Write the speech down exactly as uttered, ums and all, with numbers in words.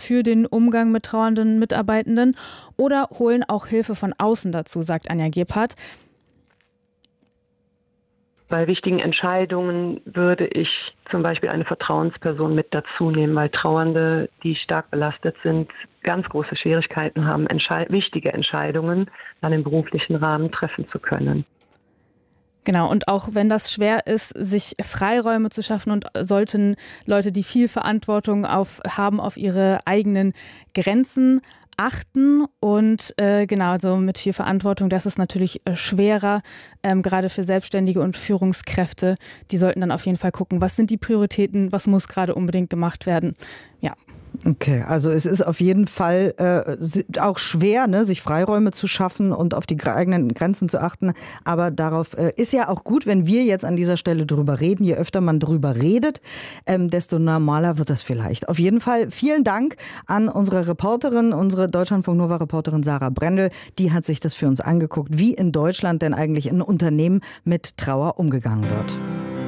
für den Umgang mit trauernden Mitarbeitenden oder holen auch Hilfe von außen dazu, sagt Anja Gebhardt. Bei wichtigen Entscheidungen würde ich zum Beispiel eine Vertrauensperson mit dazu nehmen, weil Trauernde, die stark belastet sind, ganz große Schwierigkeiten haben, entschei- wichtige Entscheidungen dann im beruflichen Rahmen treffen zu können. Genau, und auch wenn das schwer ist, sich Freiräume zu schaffen und sollten Leute, die viel Verantwortung auf, haben, auf ihre eigenen Grenzen achten und äh, genau, also mit viel Verantwortung, das ist natürlich äh, schwerer, ähm, gerade für Selbstständige und Führungskräfte. Die sollten dann auf jeden Fall gucken, was sind die Prioritäten, was muss gerade unbedingt gemacht werden. Ja. Okay, also es ist auf jeden Fall äh, auch schwer, ne, sich Freiräume zu schaffen und auf die eigenen Grenzen zu achten. Aber darauf äh, ist ja auch gut, wenn wir jetzt an dieser Stelle drüber reden. Je öfter man drüber redet, ähm, desto normaler wird das vielleicht. Auf jeden Fall vielen Dank an unsere Reporterin, unsere Deutschlandfunk-Nova-Reporterin Sarah Brendel. Die hat sich das für uns angeguckt, wie in Deutschland denn eigentlich in Unternehmen mit Trauer umgegangen wird.